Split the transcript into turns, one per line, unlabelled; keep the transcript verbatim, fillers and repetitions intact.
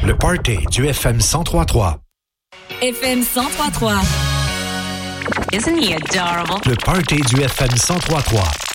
Le party du F M cent trois trois.
F M cent trois trois.
Isn't he adorable?
Le party du F M cent trois trois.